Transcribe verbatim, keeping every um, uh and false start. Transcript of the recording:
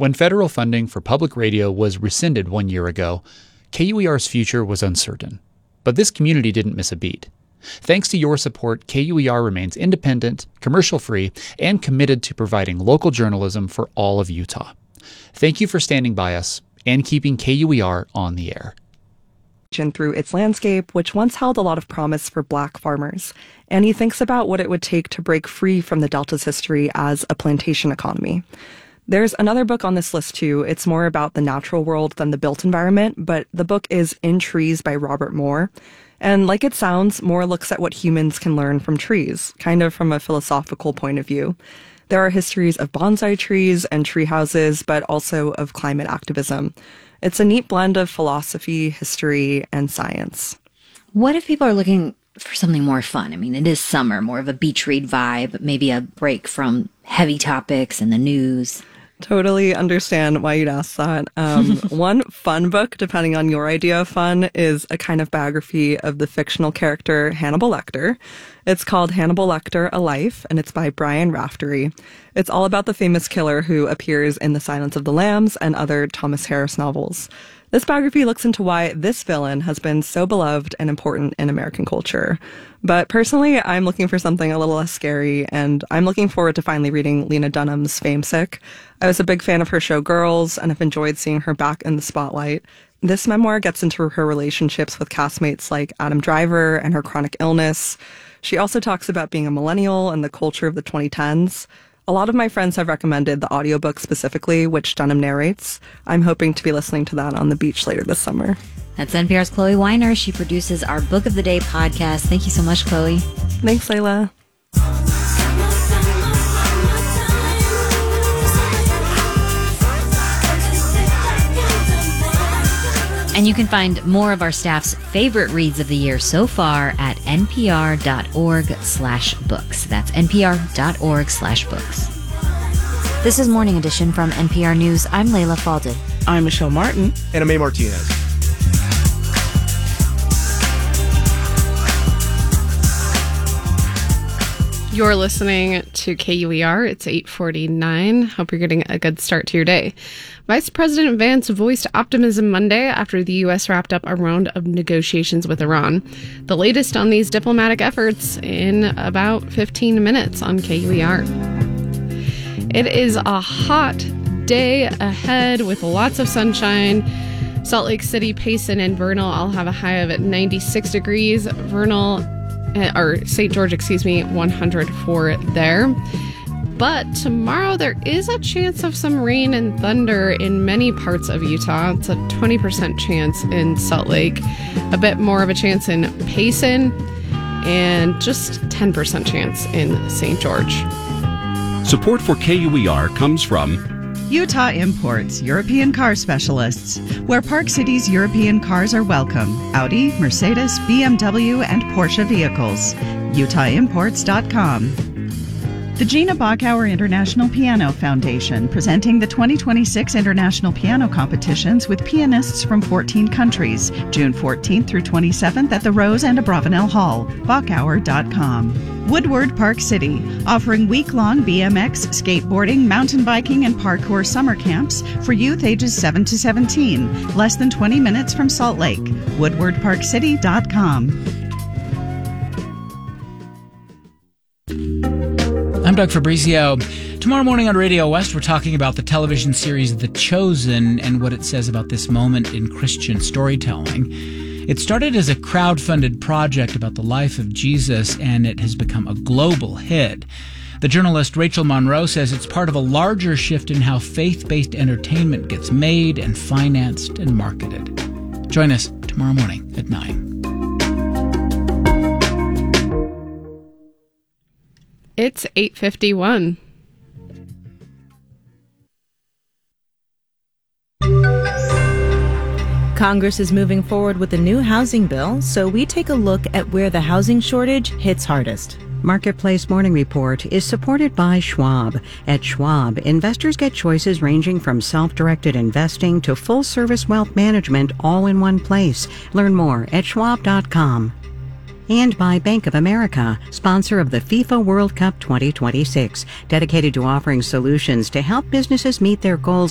When federal funding for public radio was rescinded one year ago, K U E R's future was uncertain. But this community didn't miss a beat. Thanks to your support, K U E R remains independent, commercial-free, and committed to providing local journalism for all of Utah. Thank you for standing by us and keeping K U E R on the air. Through its landscape, which once held a lot of promise for Black farmers, and he thinks about what it would take to break free from the Delta's history as a plantation economy. There's another book on this list too. It's more about the natural world than the built environment, but the book is In Trees by Robert Moore. And like it sounds, Moore looks at what humans can learn from trees, kind of from a philosophical point of view. There are histories of bonsai trees and tree houses, but also of climate activism. It's a neat blend of philosophy, history, and science. What if people are looking for something more fun? I mean, it is summer, more of a beach read vibe, maybe a break from heavy topics and the news. Totally understand why you'd ask that. Um, one fun book, depending on your idea of fun, is a kind of biography of the fictional character Hannibal Lecter. It's called Hannibal Lecter, A Life, and it's by Brian Raftery. It's all about the famous killer who appears in The Silence of the Lambs and other Thomas Harris novels. This biography looks into why this villain has been so beloved and important in American culture. But personally, I'm looking for something a little less scary, and I'm looking forward to finally reading Lena Dunham's Famesick. I was a big fan of her show Girls, and have enjoyed seeing her back in the spotlight. This memoir gets into her relationships with castmates like Adam Driver and her chronic illness. She also talks about being a millennial and the culture of the twenty tens. A lot of my friends have recommended the audiobook specifically, which Dunham narrates. I'm hoping to be listening to that on the beach later this summer. That's N P R's Chloe Weiner. She produces our Book of the Day podcast. Thank you so much, Chloe. Thanks, Layla. And you can find more of our staff's favorite reads of the year so far at npr.org slash books. That's npr.org slash books. This is Morning Edition from N P R News. I'm Layla Falded. I'm Michelle Martin. And I'm A. Martinez. You're listening to K U E R. It's eight forty-nine. Hope you're getting a good start to your day. Vice President Vance voiced optimism Monday after the U S wrapped up a round of negotiations with Iran. The latest on these diplomatic efforts in about fifteen minutes on K U E R. It is a hot day ahead with lots of sunshine. Salt Lake City, Payson, and Vernal all have a high of ninety-six degrees. Vernal or Saint George, excuse me, one hundred four there. But tomorrow there is a chance of some rain and thunder in many parts of Utah. It's a twenty percent chance in Salt Lake, a bit more of a chance in Payson, and just ten percent chance in Saint George. Support for K U E R comes from Utah Imports, European car specialists, where Park City's European cars are welcome. Audi, Mercedes, B M W, and Porsche vehicles. Utah Imports dot com. The Gina Bachauer International Piano Foundation, presenting the twenty twenty-six International Piano Competitions with pianists from fourteen countries, June fourteenth through twenty-seventh at the Rose and Abravanel Hall. Bachauer dot com. Woodward Park City, offering week-long B M X, skateboarding, mountain biking, and parkour summer camps for youth ages seven to seventeen, less than twenty minutes from Salt Lake. Woodward Park City dot com. I'm Doug Fabrizio. Tomorrow morning on Radio West, we're talking about the television series The Chosen and what it says about this moment in Christian storytelling. It started as a crowd-funded project about the life of Jesus, and it has become a global hit. The journalist Rachel Monroe says it's part of a larger shift in how faith-based entertainment gets made and financed and marketed. Join us tomorrow morning at nine. It's eight fifty-one. Congress is moving forward with a new housing bill, so we take a look at where the housing shortage hits hardest. Marketplace Morning Report is supported by Schwab. At Schwab, investors get choices ranging from self-directed investing to full-service wealth management all in one place. Learn more at schwab dot com. And by Bank of America, sponsor of the FIFA World Cup twenty twenty-six, dedicated to offering solutions to help businesses meet their goals